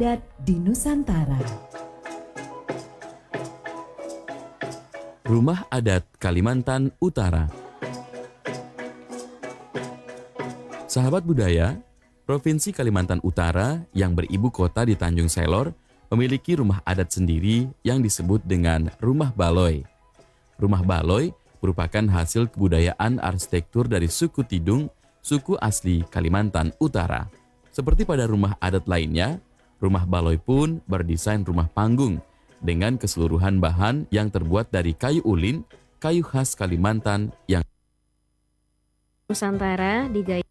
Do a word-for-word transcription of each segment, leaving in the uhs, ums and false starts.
adat di Nusantara. Rumah Adat Kalimantan Utara. Sahabat budaya, Provinsi Kalimantan Utara yang beribu kota di Tanjung Selor memiliki rumah adat sendiri yang disebut dengan Rumah Baloi. Rumah Baloi merupakan hasil kebudayaan arsitektur dari suku Tidung, suku asli Kalimantan Utara. Seperti pada rumah adat lainnya, Rumah Baloi pun berdesain rumah panggung dengan keseluruhan bahan yang terbuat dari kayu ulin, kayu khas Kalimantan yang Nusantara digaya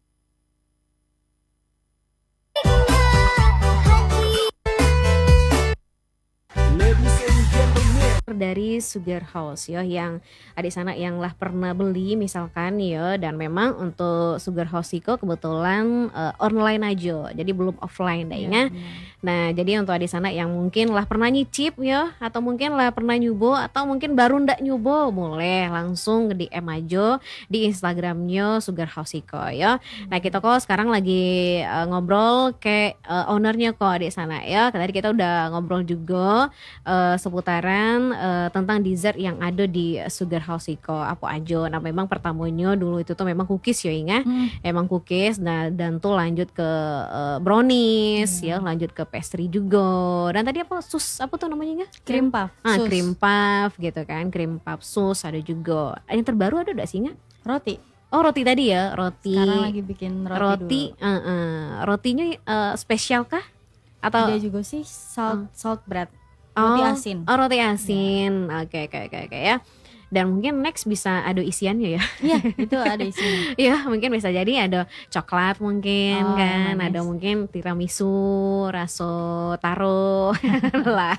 dari Sugar House ya, yang adik sana yang lah pernah beli misalkan ya, dan memang untuk Sugar House Iko kebetulan uh, online aja, jadi belum offline dayanya. Ya, nah jadi untuk adik sana yang mungkin lah pernah nyicip ya, atau mungkin lah pernah nyubo, atau mungkin baru ndak nyubo, boleh langsung di D M aja di Instagramnya Sugar House Iko ya. Nah kita kok sekarang lagi uh, ngobrol ke uh, ownernya kok adik sana ya. Tadi kita udah ngobrol juga uh, seputaran uh, tentang dessert yang ada di Sugar House Iko apa aja. Nah memang pertamanya dulu itu tuh memang cookies ya Inga, hmm. emang cookies. Nah dan tuh lanjut ke uh, brownies hmm. ya, lanjut ke pastry juga. Dan tadi apa sus apa tuh namanya Inga? Cream puff. Ah sus. cream puff gitu kan, cream puff sus ada juga. Yang terbaru ada enggak sih Inga? Roti. Oh roti tadi ya, roti. Sekarang lagi bikin roti, roti dulu. Uh, uh, rotinya uh, spesial kah? Atau ada juga sih salt uh. salt bread. oh, Roti asin. Oh roti asin. Oke oke oke oke ya. Dan mungkin next bisa ada isiannya ya. Iya itu ada isiannya. Iya mungkin bisa jadi ada coklat mungkin oh, kan. Nice. Ada mungkin tiramisu, raso taro lah.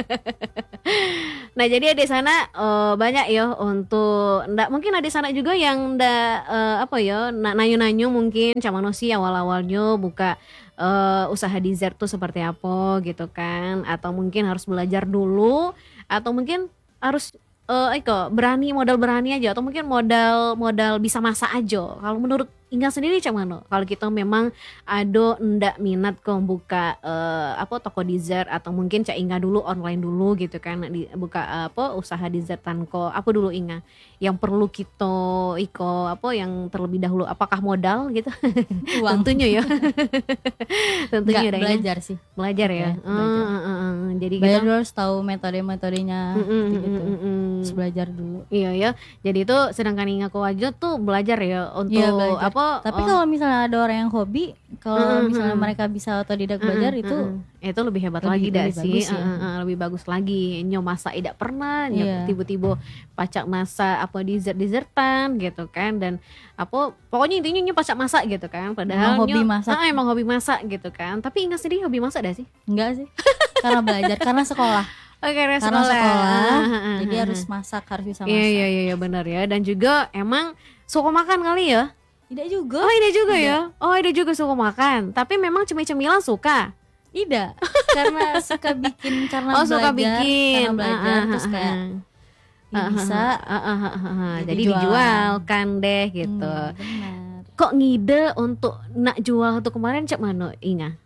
Nah jadi ada di sana uh, banyak ya untuk ndak mungkin ada di sana juga yang ndak uh, apa ya nanyo-nanyo mungkin camano sih awal-awalnya buka Uh, usaha dessert tuh seperti apa gitu kan, atau mungkin harus belajar dulu, atau mungkin harus uh, iko berani modal berani aja, atau mungkin modal modal bisa masak aja. Kalau menurut Inga sendiri cuman kalau kita memang ada ndak minat kok buka uh, apa toko dessert, atau mungkin Cak Inga dulu online dulu gitu kan di, buka uh, apa usaha dessertan kok apa dulu Inga yang perlu kita iko apa yang terlebih dahulu, apakah modal gitu? Uang. Tentunya ya. Tentunya Nggak, belajar sih. Belajar ya. ya belajar. Uh, uh, uh, jadi belajar kita harus tahu metode-metodenya mm, mm, gitu. Mm, mm, mm. Terus belajar dulu. Iya ya. Jadi itu sedangkan Inga kok aja tuh belajar ya untuk ya, belajar. apa? Tapi oh. kalau misalnya ada orang yang hobi, kalau Mm-hmm. misalnya mereka bisa otodidak belajar mm-hmm. itu itu lebih hebat lebih, lagi dah lebih sih. bagus ya. Uh, uh, lebih bagus lagi. Nyo masak tidak pernah, nyo Iya. tiba-tiba pacak masak apa dessert-dessertan gitu kan, dan apa pokoknya intinya nyo pacak masak gitu kan. Padahal Emang hobi nyo, masak. Ah, emang hobi masak gitu kan. Tapi Inga sendiri hobi masak dah sih? Enggak sih. Karena belajar, karena sekolah. Oke, karena Karena sekolah. sekolah, Ah, ah, jadi ah, harus ah. masak, harus bisa masak. Iya iya iya iya, benar ya. Dan juga emang suka makan kali ya? Tidak juga. Oh ide juga Tidak. ya. Oh ide juga suka makan. Tapi memang cemil-cemilan suka. Tidak. Karena suka bikin, karena Oh belajar. suka bikin. Karena belajar, Ah, ah, terus ah, kayak ah. ya Ah, bisa. ah, ah, ah, ah, ah. jadi Jadi jualan. dijualkan deh gitu. Hmm, benar. Kok ngide untuk nak jual tuh kemarin cak mana Inga?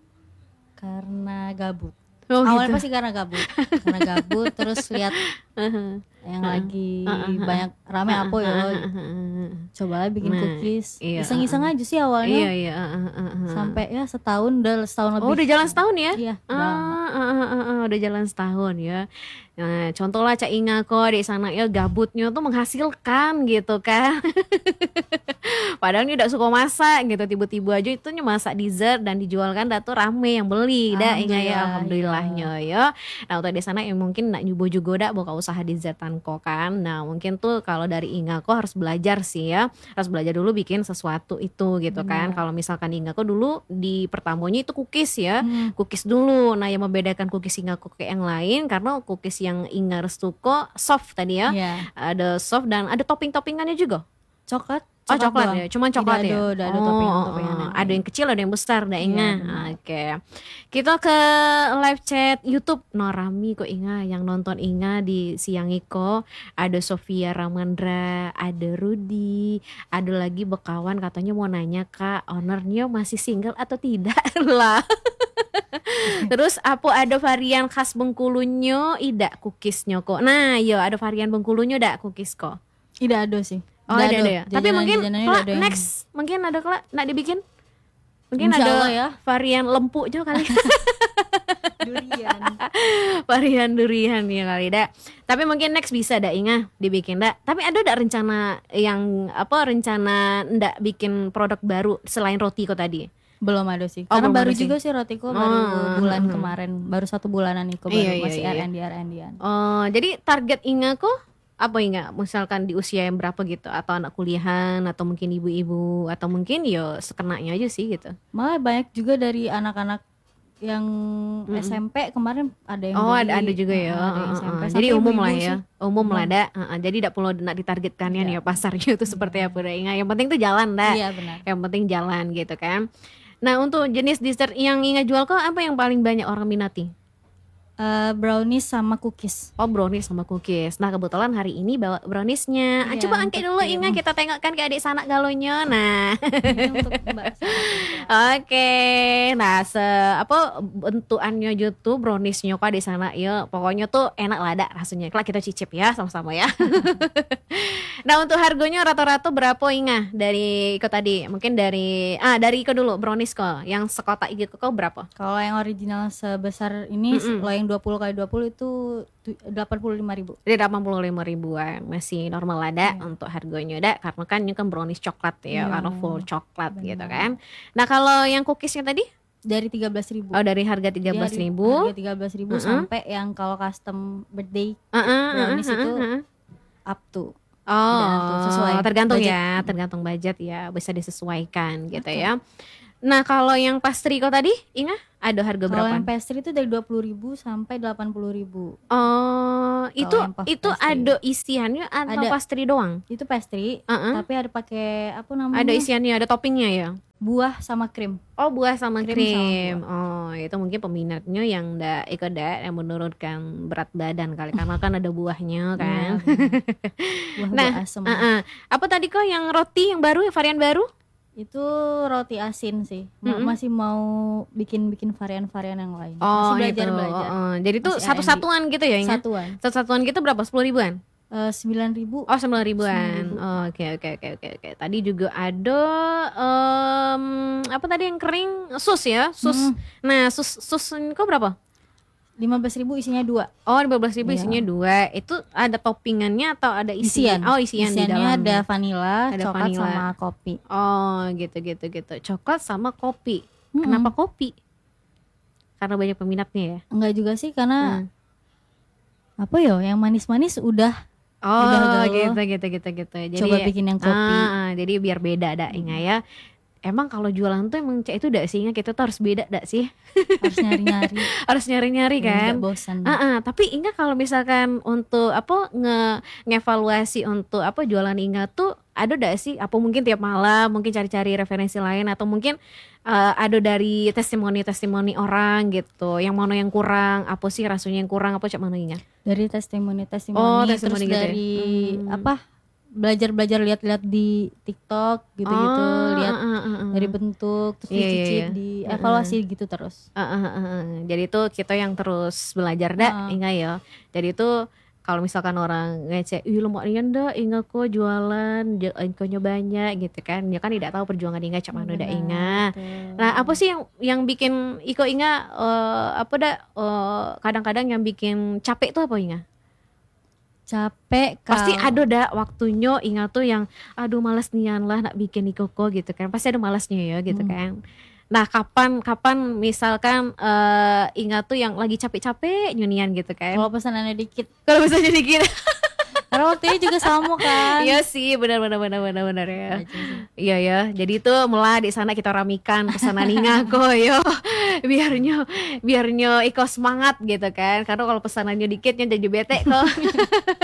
Karena gabut. Oh, Awalnya gitu. pasti karena gabut. Karena gabut, terus lihat Uh-huh. yang Ah, lagi ah, ah, ah, banyak rame Ah, apa ya. ah, ah, ah, ah. Coba lah bikin Nah, cookies. iya, Iseng-iseng ah, ah. aja sih awalnya. Iya iya. ah, ah, ah, ah. Sampai ya setahun, udah setahun lebih. Oh udah jalan setahun ya? Iya, Ah, udah lama. ah, ah, ah, ah, udah jalan setahun ya. Nah, contohlah Cak Inga kok di sana ya gabutnya tuh menghasilkan gitu kan. Padahal ini udah suka masak gitu, tiba-tiba aja itu masak dessert dan dijualkan dah tuh rame yang beli dah Inga ya, alhamdulillahnya ya. Nah untuk di sana yang mungkin nak nyoba juga dah buka usaha dessertan kok kan. Nah mungkin tuh kalau dari Inga kok harus belajar sih ya, harus belajar dulu bikin sesuatu itu gitu kan. Benar. Kalau misalkan Inga kok dulu di pertamanya itu cookies ya, Hmm. cookies dulu. Nah yang membedakan cookies Inga kok kayak yang lain karena cookies yang Inga Restuko soft tadi ya, Iya. ada soft dan ada topping-toppingannya juga. Coklat. Oh coklat doang. ya, cuman coklat Tidak ya. ada, tidak ada oh, toppingan-toppingan oh, yang ada lain. yang kecil, ada yang besar, ada Iya, Inga. benar. Oke, kita ke live chat YouTube. No rami kok Inga, yang nonton Inga di siang iko. Ada Sofia Ramandra, ada Rudy, ada lagi bekawan katanya mau nanya kak, ownernya masih single atau tidak lah. Terus apa ada varian khas Bengkulunyo, ida cookiesnya kok. Nah, yo ada varian Bengkulunyo dak cookies kok. Tidak ada sih. Oh Tidak ada ada ya. Tapi mungkin jajanan-jajanannya kelak tidak ada yang- next mungkin ada kelak nak dibikin. Mungkin Insya ada Allah ya. varian lempu juga kali. durian. Varian durian ya kali dak. Tapi mungkin next bisa dak Inga dibikin dak. Tapi ada dak rencana yang apa rencana ndak bikin produk baru selain roti kok tadi? Belum ada sih. Oh, Karena belum baru ada sih. juga sih rotiko baru Oh, bulan hmm. kemarin, baru satu bulanan nih kok baru Iya, iya, masih iya. R and D R and D-an. Oh, jadi target Inga kok apa Inga? Misalkan di usia yang berapa gitu atau anak kuliahan atau mungkin ibu-ibu atau mungkin yo sekenanya aja sih gitu. Malah banyak juga dari anak-anak yang Mm-mm. S M P kemarin ada yang Oh beli. ada ada juga ya. Nah, ada Heeh, S M P. heeh. Sampai Jadi umum ibu-ibu lah sih. ya. Umum Umum. lah dak. Heeh, jadi tidak perlu nak ditargetkannya nih Iya. ya pasarnya itu seperti apa dah Inga. Yang penting tuh jalan dak. Iya benar. Yang penting jalan gitu kan. Nah untuk jenis dessert yang Inga jual kok apa yang paling banyak orang minati? Eh, brownies sama cookies. Oh brownies sama cookies. Nah kebetulan hari ini bawa browniesnya. Ah, Iya, coba angkat dulu untuk Inga, tim. kita tengokkan ke adik sanak galonya. Nah Ini untuk Mbak Sarah. oke. Nah se apa bentukannya gitu browniesnya kok di sana ya. Pokoknya tuh enak lah dak rasanya. Kelak kita cicip ya sama-sama ya. Nah untuk harganya rata-rata berapa Inga dari Iko tadi? Mungkin dari ah dari Iko dulu brownies kok. Yang sekotak gitu kok berapa? Kalau yang original sebesar ini, Mm-mm. kalau yang dua puluh kali dua puluh itu tu- delapan puluh lima ribu. Jadi delapan puluh lima ribuan masih normal lah dak Iya. untuk harganya dak karena kan ini kan brownies coklat ya Iya, karena full coklat benar. gitu kan. Nah kalau yang cookiesnya tadi Dari tiga belas ribu. oh dari harga tiga belas ribu. Harga tiga belas ribu Mm-mm. sampai yang kalau custom birthday Heeh, brownies heeh, itu heeh. up to. Oh, Tergantung, sesuai tergantung budget. ya, tergantung budget ya, bisa disesuaikan gitu ya. Nah, kalau yang pastry kok tadi, Inga, ada harga Kalau berapa? yang pastry itu dari dua puluh ribu sampai delapan puluh ribu. Oh, itu yang puff itu pastry. ada isiannya atau Ada. pastry doang? Itu pastry, Heeh. tapi ada pakai apa namanya? Ada isiannya, ada toppingnya ya? buah sama krim. Oh, buah sama krim. Krim sama Oh, itu mungkin peminatnya yang ndak ikut dak yang menurunkan berat badan kali karena kan ada buahnya kan. Iya, benar. Nah, Buah-buah asem. Heeh. Apa tadi kok yang roti yang baru, varian baru? Itu roti asin sih. Ma- Mm-mm. Masih mau bikin-bikin varian-varian yang lain. Oh, Masih gitu. belajar-belajar. Oh, oh. Jadi tuh Masih satu-satuan gitu ya, Inga? Satuan. Satu-satuan gitu berapa? Sepuluh ribuan? Eh, sembilan ribu. Oh sembilan ribuan. sembilan ribu. Oh, Oke oke oke oke oke. Tadi juga ada em, apa tadi yang kering sus ya sus. Mm. Nah sus sus ini kok berapa? lima belas ribu isinya dua. Oh lima belas ribu Iya. isinya dua. Itu ada toppingannya atau ada Isian. isian? Oh isian di Isiannya dalamnya. ada vanilla, Ada coklat vanilla. sama kopi. Oh gitu gitu gitu. Coklat sama kopi. Mm-mm. Kenapa kopi? Karena banyak peminatnya ya. Enggak juga sih karena Hmm. apa ya, yang manis-manis udah Oh Udah galau. gitu gitu gitu gitu. Jadi coba bikin yang kopi. Ah, jadi biar beda dak Inga ya. Emang kalau jualan tuh emang cek itu dak sih Inga, kita tuh harus beda dak sih. Harus nyari-nyari. Harus nyari-nyari biar kan. nggak bosan. Ah, ah, tapi Inga kalau misalkan untuk apa nge ngevaluasi untuk apa jualan Inga tuh ada dak sih? Apa mungkin tiap malam mungkin cari-cari referensi lain atau mungkin eh, ada dari testimoni-testimoni orang gitu. Yang mana yang kurang? Apa sih rasanya yang kurang? Apa cak mana Inga? Dari testimoni-testimoni, Oh, terus testimoni gitu ya? dari Hmm. apa? Belajar-belajar lihat-lihat di TikTok gitu-gitu, Oh, lihat ah, ah, ah, ah. dari bentuk, terus Iya, iya, dicicip, iya. di evaluasi gitu terus. Ah, ah, ah, ah. Jadi itu kita yang terus belajar dak Ah. Inga ya. Jadi itu kalau misalkan orang ngecek, ih lumayan dah Inga kok jualan, j- inkonya banyak gitu kan. Ya kan tidak tahu perjuangan Inga cak mana dak Benar, Inga. betul. Nah apa sih yang yang bikin Iko Inga eh, apa dak eh, kadang-kadang yang bikin capek tuh apa Inga? Capek Pasti kalau- ada dak waktunya Inga tuh yang aduh malas nian lah nak bikin Iko kok gitu kan. Pasti ada malasnya ya gitu Hmm. kan. Nah kapan kapan misalkan eh, Inga tuh yang lagi capek-capek nyunian gitu kan. kalau pesanannya dikit. Kalau misalnya dikit. Karena waktunya juga sama kan. Iya sih benar benar benar benar benar ya. Aja sih. Iya ya. Jadi itu mulai di sana kita ramikan pesanan Inga kok yo. Biarnya biarnya Iko semangat gitu kan. Karena kalau pesanannya dikitnya jadi bete kok.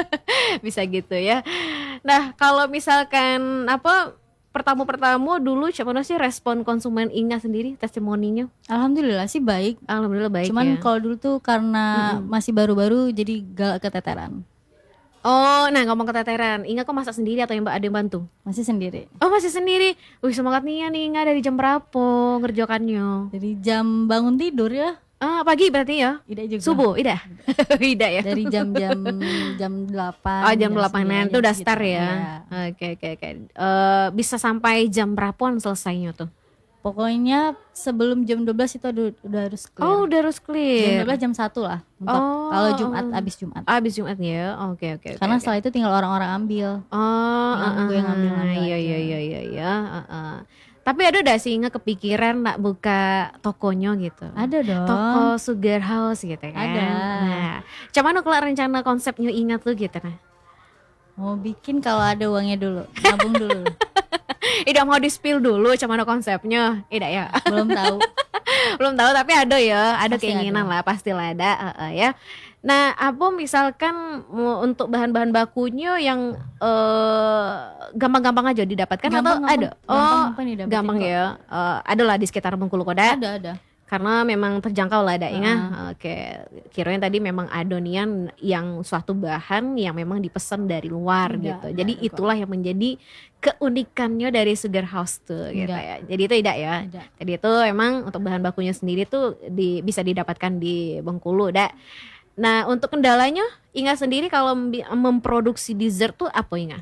Bisa gitu ya. Nah, kalau misalkan apa pertamu-pertamu dulu gimana sih respon konsumen Inga sendiri, testimoninya? Alhamdulillah sih baik. Alhamdulillah baik Cuman ya. kalau dulu tuh karena Mm-mm. masih baru-baru jadi galak keteteran. Oh, nah ngomong keteteran, Inga kok masak sendiri atau yang Mbak ada yang bantu? Masih sendiri. Oh, masih sendiri. Wih, semangat nih ya nih Inga, dari jam berapa ngerjakannya? Dari jam bangun tidur ya. Ah, pagi berarti ya? Ida juga. Subuh, Ida. Ida ya. Dari jam-jam jam delapan. Oh, jam delapanan itu udah start ya. Iya. Oke, oke, oke. Eh, bisa sampai jam berapaan selesainya tuh? Pokoknya sebelum jam dua belas itu udah, udah harus clear. Oh, udah harus jam clear. dua belas jam satu lah. Mentok. Oh. Kalau Jumat abis Jumat. Abis Jumat ya. Oke, oke, oke. Karena oke. setelah itu tinggal orang-orang ambil. Oh, Tinggal nunggu yang ngambil-ngambil iya, aja. iya, iya, iya, iya. uh-uh. Tapi ada udah sih Inga kepikiran nak buka tokonya gitu. Ada dong. Toko Sugar House gitu kan. Ada. Nah, cuman kalau rencana konsepnya Inga tuh gitu nah. Mau bikin kalau ada uangnya dulu. Nabung dulu. Tidak mau di-spill dulu cuman konsepnya. Tidak ya. Belum tahu. Belum tahu tapi ada ya, ada Pasti keinginan ada. lah, pastilah ada uh-uh, ya. Nah, apa misalkan mau untuk bahan-bahan bakunya yang eh, gampang-gampang aja didapatkan atau Gampang, ada? gampang, Oh, gampang didapetin gampang kok. ya. Eh, ada lah di sekitar Bengkulu Koda. Ada ada. Karena memang terjangkau lah ada Inga. Ah. Oke, kirain tadi memang adonian yang suatu bahan yang memang dipesan dari luar Enggak, gitu. enggak Jadi ada kok. itulah yang menjadi keunikannya dari Sugar House tuh gitu Enggak. ya. Jadi itu tidak ya. Ada. Jadi itu emang untuk bahan bakunya sendiri tuh di, bisa didapatkan di Bengkulu dak. Nah, untuk kendalanya Inga sendiri kalau membi- memproduksi dessert tuh apa Inga?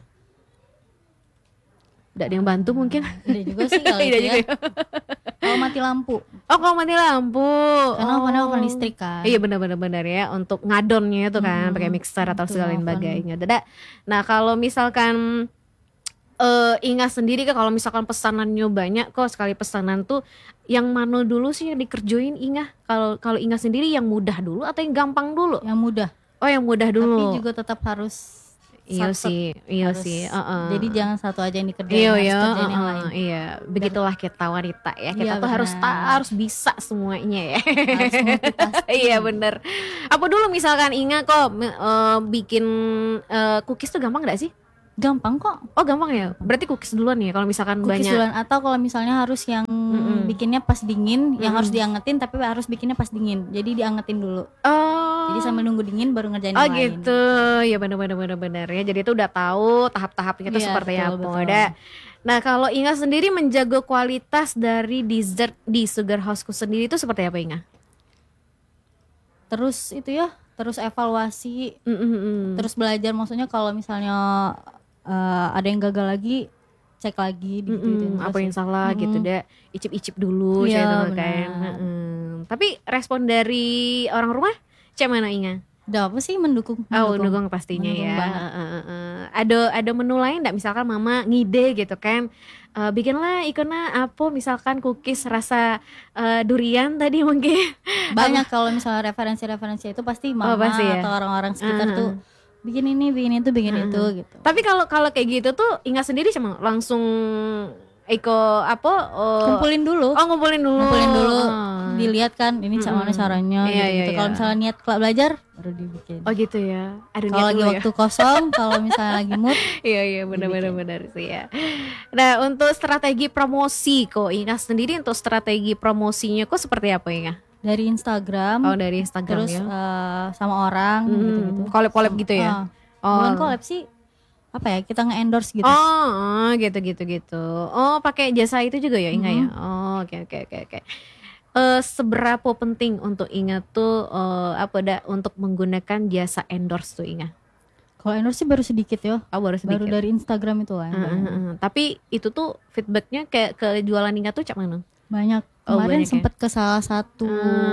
Tidak ada yang bantu mungkin? Ada juga sih kalau Tidak itu juga ya. ya. Kalau mati lampu. Oh, kalau mati lampu. Karena oh. ovennya oven listrik kan. Iya benar-benar benar ya untuk ngadonnya itu kan Hmm, pakai mixer atau betul, segala oven. sebagainya. Dadah. Nah, kalau misalkan eh Inga sendiri kan kalau misalkan pesanannya banyak kok sekali pesanan tuh yang mana dulu sih yang dikerjain Inga? Kalau kalau Inga sendiri yang mudah dulu atau yang gampang dulu? Yang mudah. Oh, yang mudah dulu. Tapi juga tetap harus Iya satu. sih, iya Harus- sih. uh-uh. Jadi jangan satu aja yang dikerjain, Iya harus ya, kerjain yang uh-uh, lain. iya. Begitulah kita wanita ya. Kita Iya, tuh harus benar. ta- harus bisa semuanya ya. Harus multitasking. Iya bener. Apa dulu misalkan Inga kok me- eh, bikin eh, cookies tuh gampang gak sih? Gampang kok. Oh gampang ya. Berarti cookies duluan ya kalau misalkan Cookies banyak. duluan atau kalau misalnya harus yang Mm-mm. bikinnya pas dingin, yang Mm-mm. harus diangetin tapi harus bikinnya pas dingin. Jadi diangetin dulu. Oh. Jadi sambil nunggu dingin baru ngerjain Oh yang lain. gitu. Ya bener-bener bener-bener ya. Jadi itu udah tahu tahap-tahapnya itu Iya, seperti betul, apa. betul. Udah. Nah kalau Inga sendiri menjaga kualitas dari dessert di Sugar House-ku sendiri itu seperti apa Inga? Terus itu ya, terus evaluasi, Mm-mm-mm. terus belajar. Maksudnya kalau misalnya eh, ada yang gagal lagi, cek lagi gitu. Mm-mm, apa yang salah gitu Mm-mm. deh, icip-icip dulu Iya, saya benar. kan. Mm-mm. Tapi respon dari orang rumah cek mana Inga? Udah apa sih mendukung? Oh, dukung pastinya Mendukung ya. banget. Heeh, heeh. Ada ada menu lain enggak misalkan mama ngide gitu kan. Eh, bikinlah ikona apa misalkan cookies rasa eh, durian tadi mungkin. Banyak kalau misalnya referensi-referensi itu pasti mama pasti ya? atau orang-orang sekitar Uh-huh. tuh bikin ini, bikin itu, bikin itu gitu. Tapi kalau kalau kayak gitu tuh Inga sendiri cuma langsung Iko apa eh, Kumpulin dulu. Oh, ngumpulin dulu. Ngumpulin dulu, Oh. dilihat kan ini Mm-mm. mana caranya Iya, gitu. iya, Kalau iya. misalnya niat kelak belajar baru dibikin. Oh gitu ya. Ada Kalau niat lagi dulu ya. waktu kosong, kalau misalnya lagi mood, Iya iya benar-benar benar sih ya. Nah untuk strategi promosi kok Inga sendiri untuk strategi promosinya kok seperti apa Inga? dari Instagram, Oh dari Instagram terus ya. eh, sama orang Hmm, gitu-gitu. collab-collab Sama- gitu ya? ah, Oh. Bukan collab sih, apa ya? Kita nge-endorse gitu. Oh, oh, gitu gitu gitu. Oh pakai jasa itu juga ya Inga ya? Oh oke oke oke oke. Eh, seberapa penting untuk Inga tuh eh, apa dah untuk menggunakan jasa endorse tuh Inga? Kalau endorse sih baru sedikit ya. Oh baru sedikit. Baru dari Instagram itu kan. Heeh, heeh, heeh. Tapi itu tuh feedbacknya kayak ke jualan Inga tuh cak mana? Banyak. Oh, Kemarin banyak ya? sempet ke salah satu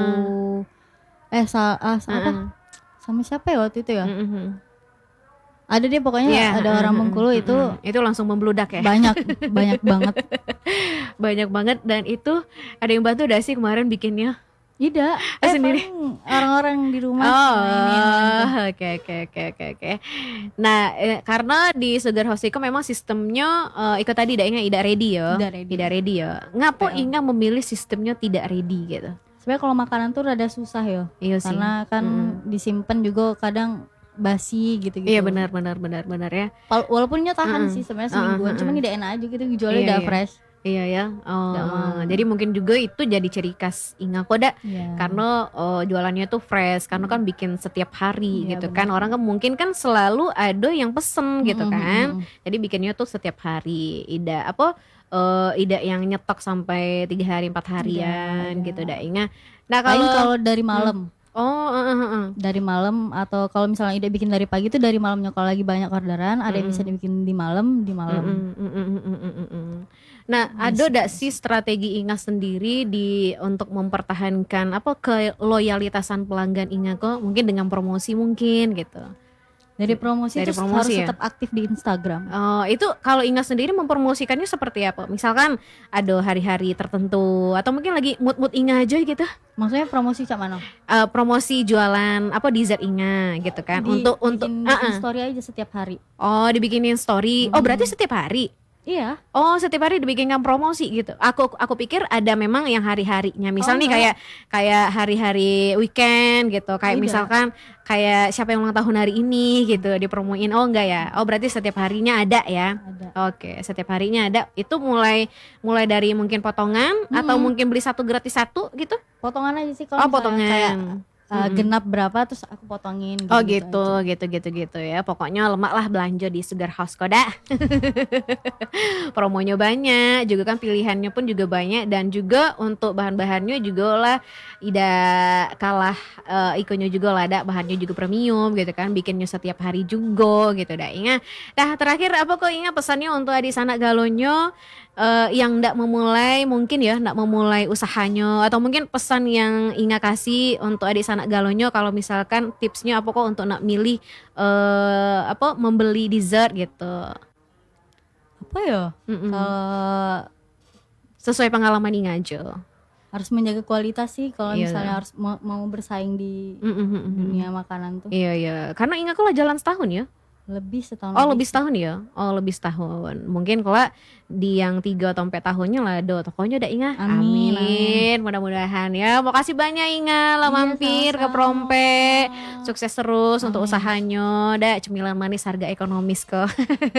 eh sa ah, sa- apa? Heeh. Sama siapa ya waktu itu ya? Heeh, heeh. Ada deh pokoknya Iya, ada orang heeh, Bengkulu heeh, itu heeh. itu langsung membludak ya. banyak banyak banget. Banyak banget dan itu ada yang bantu udah sih kemarin bikinnya. Tidak, Ah, eh, sendiri? paling orang-orang di rumah Oh, mainin gitu. oke oke oke oke oke. Nah, eh, karena di Sugar House itu memang sistemnya eh, ikut tadi tidak ingat tidak ready ya. Tidak ready. Tidak ready ya. Ngapo P L. Inga memilih sistemnya tidak ready gitu? Sebenarnya kalau makanan tuh rada susah ya, Iya sih. karena kan Mm. disimpan juga kadang basi gitu-gitu. Iya benar benar benar benar ya. Wal- Walaupun nya tahan Mm-mm. sih sebenarnya semingguan, Mm-mm. cuman tidak enak aja gitu jualnya Iya, udah iya. fresh. Iya ya. Oh, Nggak mau. jadi mungkin juga itu jadi ciri khas Inga Koda Iya. karena oh, jualannya tuh fresh, karena kan bikin setiap hari Iya, gitu benar. kan. Orang kan mungkin kan selalu ada yang pesen gitu Mm-mm, kan. mm-mm. Jadi bikinnya tuh setiap hari. Ida apa eh, Ida yang nyetok sampai tiga hari empat harian Iya, gitu iya. dah Inga. Nah Paling kalau kalau dari malam, oh eh, eh, eh. dari malam atau kalau misalnya ide bikin dari pagi itu dari malamnya, kalau lagi banyak orderan ada yang bisa dibikin di malam, di malam. Mm, mm, mm, mm, mm, mm, mm. Nah, ada gak sih strategi Inga sendiri di untuk mempertahankan apa keloyalitasan pelanggan Inga kok? Mungkin dengan promosi mungkin gitu. Dari promosi Dari terus promosi harus ya? tetap aktif di Instagram. Oh, itu kalau Inga sendiri mempromosikannya seperti apa? Misalkan ada hari-hari tertentu atau mungkin lagi mood-mood Inga aja gitu. Maksudnya promosi cak mana? Eh, promosi jualan apa dessert Inga gitu kan. Di- untuk untuk bikin, Ah, bikin ah. story aja setiap hari. Oh, dibikinin story. Oh, berarti setiap hari. Iya. Oh, setiap hari dibikinkan promosi gitu. Aku aku pikir ada memang yang hari-harinya. Misal Oh, nih enggak. kayak kayak hari-hari weekend gitu. Kayak Tidak. misalkan kayak siapa yang ulang tahun hari ini gitu dipromoin. Oh, enggak ya. Oh, berarti setiap harinya ada ya. Ada. Oke, setiap harinya ada. Itu mulai mulai dari mungkin potongan atau Mm-mm. mungkin beli satu gratis satu gitu. Potongan aja sih Oh, kalau misalnya potongan. kayak uh, Mm-mm. genap berapa terus aku potongin Oh gitu-gitu gitu, aja. gitu, gitu, gitu ya. Pokoknya lemak lah belanja di Sugar House Koda. Promonya banyak, juga kan pilihannya pun juga banyak, dan juga untuk bahan-bahannya juga lah tidak kalah eh, ikonnya juga lah, ada bahannya juga premium gitu kan, bikinnya setiap hari juga gitu dah Inga. Nah terakhir apa kok Inga pesannya untuk adik sanak galonyo eh, yang ndak memulai mungkin ya ndak memulai usahanya, atau mungkin pesan yang Inga kasih untuk adik sanak galonyo kalau misalkan tipsnya apa kok untuk nak milih eh, apa membeli dessert gitu. Apa ya? Mm-mm. Kalau Sesuai pengalaman Inga aja. harus menjaga kualitas sih kalau Iya. misalnya harus mau, mau bersaing di Mm-mm. dunia makanan tuh. Iya iya, karena Inga kalau jalan setahun ya. Lebih setahun Oh lebih setahun ya. Oh lebih setahun. Mungkin kalau di yang tiga atau empat tahunnya lah do tokonya udah Inga. Amin, Amin. Mudah-mudahan ya. Makasih banyak Inga lah Iya, mampir ke sama-sama. Prompe. Sukses terus untuk Amin. usahanya. Dah cemilan manis harga ekonomis kok.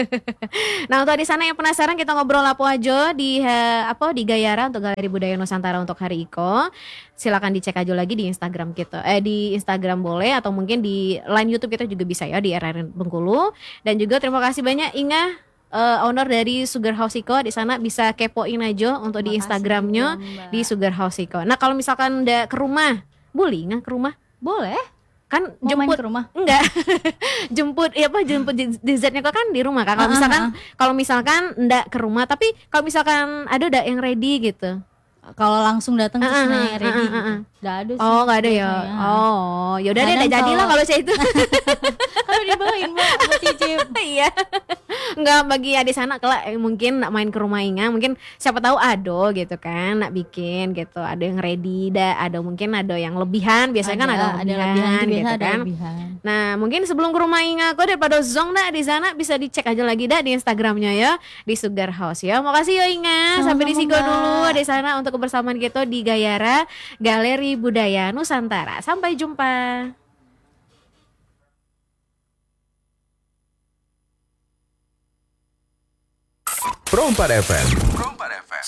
Nah untuk di sana yang penasaran kita ngobrol apa aja di eh, apa di Gayara untuk Galeri Budaya Nusantara untuk hari Iko. Silakan dicek aja lagi di Instagram kita. Eh di Instagram boleh atau mungkin di line YouTube kita juga bisa ya di R R N Bengkulu. Dan juga terima kasih banyak Inga eh, owner dari Sugar House Iko. Di sana bisa kepoin aja untuk di Makasih Instagramnya juga, Mbak. di Sugar House Iko. Nah kalau misalkan udah ke rumah, boleh Inga ke rumah? Boleh. Kan Mau main jemput ke rumah? enggak jemput ya apa jemput di- dessertnya kok kan di rumah kan. Kalau Ah, misalkan ah, kalau misalkan enggak ke rumah, tapi kalau misalkan ada udah yang ready gitu. Kalau langsung datang terus Ah, ah, nanya ah, ready ah, gitu. ah, ah. Nggak ada sih. Oh nggak ada ya. biasanya. Oh yaudah deh, Kadang udah jadilah kalau- kalau saya itu. Kalau dibawain Mbak sama cicip. Iya. Enggak, bagi adik sana kelak eh, mungkin nak main ke rumah Inga, mungkin siapa tahu ada gitu kan, nak bikin gitu. Ada yang ready, dah ada mungkin ada yang lebihan, biasanya kan ada ada lebihan, lebihan itu biasa gitu ada kan. lebihan. Nah mungkin sebelum ke rumah Inga kok daripada zong dah di sana bisa dicek aja lagi dah di Instagramnya ya, di Sugar House ya. Makasih ya Inga. Sampai di Sama-sama, situ dulu Mbak. di sana untuk kebersamaan kita di Gayara Galeri Budaya Nusantara. Sampai jumpa. Pro empat F M